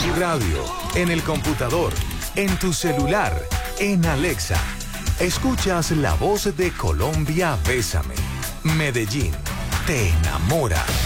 Radio, en el computador, en tu celular, en Alexa. Escuchas la voz de Colombia, Bésame. Medellín, te enamora.